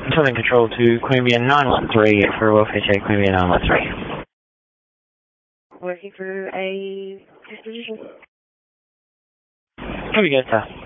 Southern Control to Queanbeyan 913 for welfare check, Queanbeyan 913. Working for a disposition. Here we go, sir.